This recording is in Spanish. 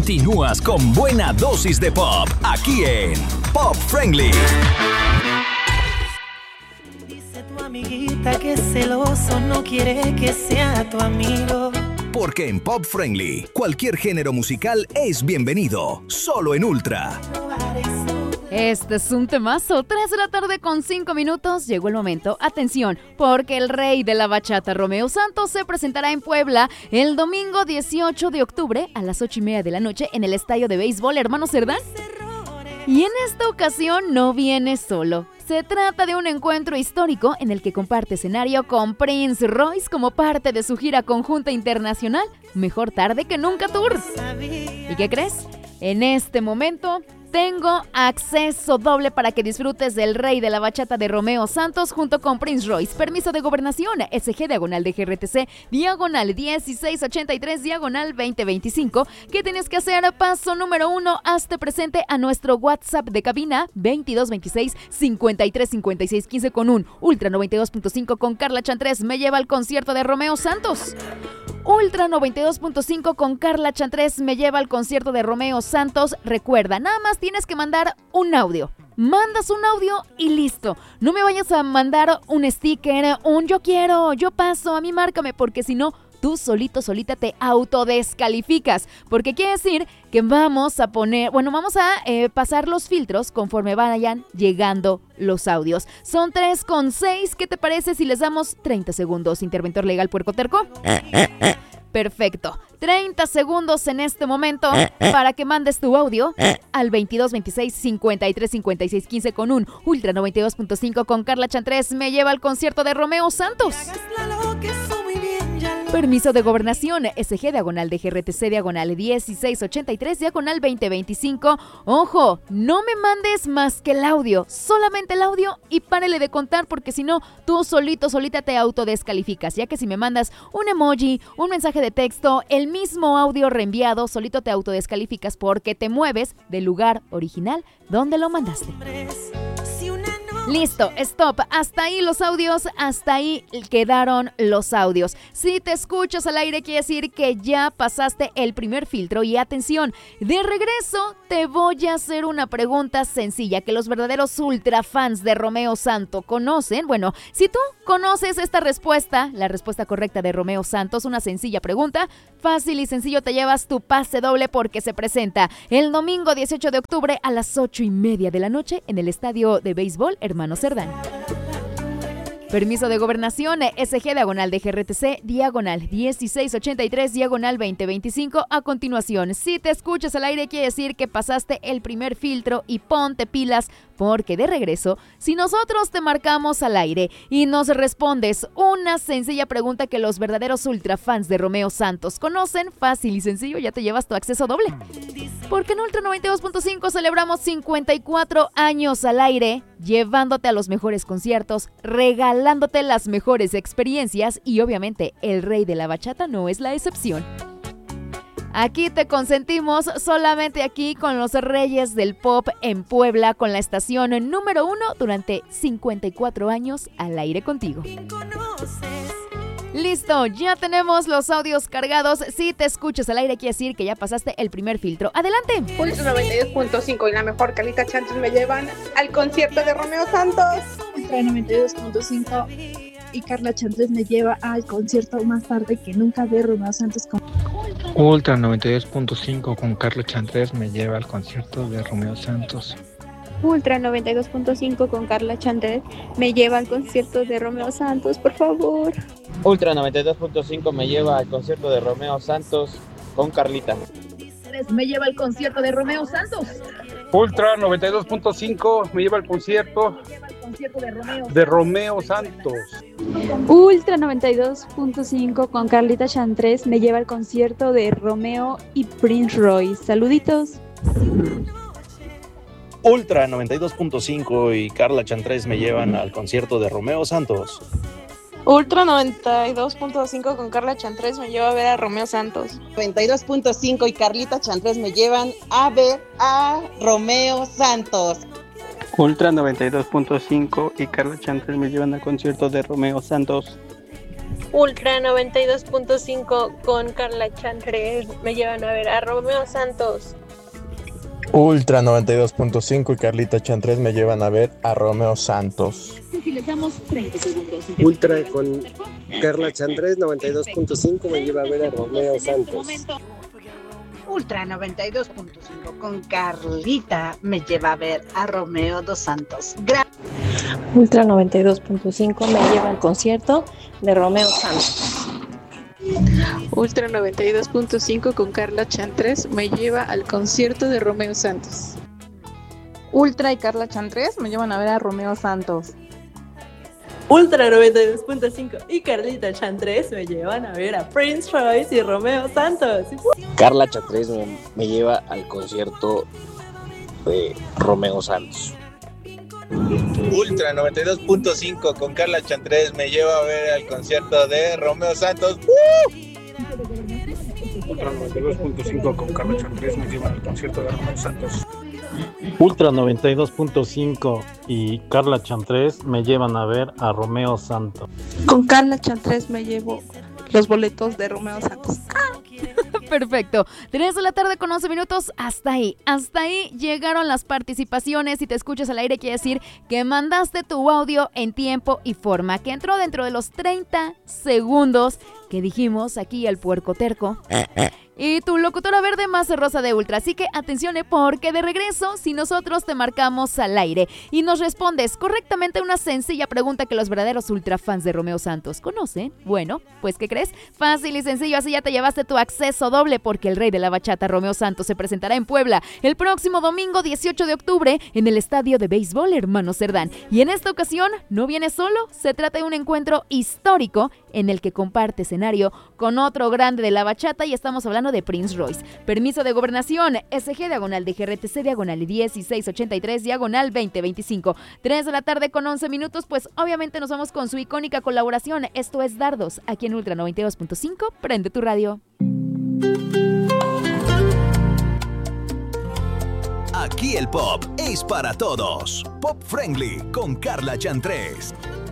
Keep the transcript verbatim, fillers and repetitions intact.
Continúas con buena dosis de pop, aquí en Pop Friendly. Dice tu amiguita que celoso no quiere que sea tu amigo. Porque en Pop Friendly, cualquier género musical es bienvenido, solo en Ultra. Este es un temazo, tres de la tarde con cinco minutos, llegó el momento, atención, porque el rey de la bachata, Romeo Santos, se presentará en Puebla el domingo dieciocho de octubre a las ocho y media de la noche en el estadio de béisbol Hermano Cerdán. Y en esta ocasión no viene solo. Se trata de un encuentro histórico en el que comparte escenario con Prince Royce como parte de su gira conjunta internacional Mejor Tarde que Nunca Tour. ¿Y qué crees? En este momento tengo acceso doble para que disfrutes del rey de la bachata de Romeo Santos junto con Prince Royce. Permiso de gobernación, S G diagonal de G R T C, diagonal dieciséis ochenta y tres, diagonal veinte veinticinco. ¿Qué tienes que hacer? Paso número uno, hazte presente a nuestro WhatsApp de cabina veintidós veintiséis cincuenta y tres cincuenta y seis quince con un Ultra noventa y dos punto cinco con Carla Chantrés me lleva al concierto de Romeo Santos. Ultra noventa y dos punto cinco con Carla Chantrés me lleva al concierto de Romeo Santos. Recuerda, nada más tienes que mandar un audio. Mandas un audio y listo. No me vayas a mandar un sticker, un yo quiero, yo paso, a mí márcame, porque si no, tú solito, solita te autodescalificas. Porque quiere decir que vamos a poner, bueno, vamos a eh, pasar los filtros conforme vayan llegando los audios. Son tres con seis. ¿Qué te parece si les damos treinta segundos? Interventor legal puerco terco. Perfecto. treinta segundos en este momento para que mandes tu audio al veintidós veintiséis cincuenta y tres cincuenta y seis quince con un Ultra noventa y dos punto cinco con Carla Chantrés me lleva al concierto de Romeo Santos. Permiso de gobernación, S G diagonal de G R T C diagonal dieciséis ochenta y tres diagonal veinte veinticinco. Ojo, no me mandes más que el audio, solamente el audio y párele de contar, porque si no, tú solito, solita te autodescalificas, ya que si me mandas un emoji, un mensaje de texto, el mismo audio reenviado, solito te autodescalificas porque te mueves del lugar original donde lo mandaste. Listo, stop, hasta ahí los audios, hasta ahí quedaron los audios. Si te escuchas al aire quiere decir que ya pasaste el primer filtro y atención, de regreso te voy a hacer una pregunta sencilla que los verdaderos ultra fans de Romeo Santos conocen. Bueno, si tú conoces esta respuesta, la respuesta correcta de Romeo Santos, una sencilla pregunta, fácil y sencillo te llevas tu pase doble porque se presenta el domingo dieciocho de octubre a las ocho y media de la noche en el estadio de béisbol Hermano Cerdán. Permiso de gobernación, S G diagonal de G R T C, diagonal dieciséis ochenta y tres, diagonal veinte veinticinco. A continuación, si te escuchas al aire quiere decir que pasaste el primer filtro y ponte pilas, porque de regreso, si nosotros te marcamos al aire y nos respondes una sencilla pregunta que los verdaderos ultrafans de Romeo Santos conocen, fácil y sencillo, ya te llevas tu acceso doble. Porque en Ultra noventa y dos punto cinco celebramos cincuenta y cuatro años al aire, llevándote a los mejores conciertos, regalándote las mejores experiencias y obviamente el rey de la bachata no es la excepción. Aquí te consentimos, solamente aquí con los reyes del pop en Puebla, con la estación número uno durante cincuenta y cuatro años al aire contigo. Listo, ya tenemos los audios cargados. Si te escuchas al aire quiere decir que ya pasaste el primer filtro. ¡Adelante! Ultra noventa y dos punto cinco y la mejor Carlita Chantrés me llevan al concierto de Romeo Santos. Ultra noventa y dos punto cinco y Carla Chantrés me lleva al concierto Más Tarde que Nunca de Romeo Santos. Con... Ultra noventa y dos punto cinco con Carla Chantrés me lleva al concierto de Romeo Santos. Ultra noventa y dos punto cinco con Carla Chantrés me lleva al concierto de Romeo Santos, por favor. Ultra noventa y dos punto cinco me lleva al concierto de Romeo Santos con Carlita. Me lleva al concierto de Romeo Santos. Ultra noventa y dos punto cinco me lleva al concierto de Romeo Santos. Ultra noventa y dos punto cinco con Carlita Chantrés me lleva al concierto de Romeo y Prince Royce. Saluditos. Ultra noventa y dos punto cinco y Carla Chantrés me llevan al concierto de Romeo Santos. Ultra noventa y dos punto cinco con Carla Chantrés me lleva a ver a Romeo Santos. noventa y dos punto cinco y Carlita Chantrés me llevan a ver a Romeo Santos. Ultra noventa y dos punto cinco y Carla Chantrés me llevan al concierto de Romeo Santos. Ultra noventa y dos punto cinco con Carla Chantres me llevan a ver a Romeo Santos. Ultra noventa y dos punto cinco y Carlita Chantres me llevan a ver a Romeo Santos. Ultra con Carla Chantres noventa y dos punto cinco me lleva a ver a Romeo Santos. Ultra noventa y dos punto cinco con Carlita me lleva a ver a Romeo dos Santos. Gra- Ultra noventa y dos punto cinco me lleva al concierto de Romeo Santos. Ultra noventa y dos punto cinco con Carla Chantres me lleva al concierto de Romeo Santos. Ultra y Carla Chantres me llevan a ver a Romeo Santos. Ultra noventa y dos punto cinco y Carlita Chantres me llevan a ver a Prince Royce y Romeo Santos. Carla Chantres me, me lleva al concierto de Romeo Santos. Ultra noventa y dos punto cinco con Carla Chantres me lleva a ver al concierto de Romeo Santos. ¡Uh! Ultra noventa y dos punto cinco con Carla Chantres me lleva al concierto de Romeo Santos. Ultra noventa y dos punto cinco y Carla Chantres me llevan a ver a Romeo Santos. Con Carla Chantres me llevo los boletos de Romeo Santos. Perfecto. tres de la tarde con once minutos. Hasta ahí. Hasta ahí llegaron las participaciones. Si te escuchas al aire, quiere decir que mandaste tu audio en tiempo y forma, que entró dentro de los treinta segundos que dijimos aquí al puerco terco. Y tu locutora verde más rosa de Ultra. Así que atención, ¿eh? Porque de regreso, si nosotros te marcamos al aire y nos respondes correctamente una sencilla pregunta que los verdaderos Ultra fans de Romeo Santos conocen, bueno, pues ¿qué crees? Fácil y sencillo, así ya te llevaste tu acceso doble, porque el rey de la bachata, Romeo Santos, se presentará en Puebla el próximo domingo dieciocho de octubre en el estadio de béisbol Hermano Cerdán. Y en esta ocasión no viene solo, se trata de un encuentro histórico en el que comparte escenario con otro grande de la bachata, y estamos hablando de Prince Royce. Permiso de gobernación S G diagonal D G R T C diagonal dieciséis ochenta y tres diagonal veinte veinticinco. tres de la tarde con once minutos, pues obviamente nos vamos con su icónica colaboración. Esto es Dardos, aquí en Ultra noventa y dos punto cinco. Prende tu radio. Aquí el pop es para todos. Pop Friendly con Carla Chantres.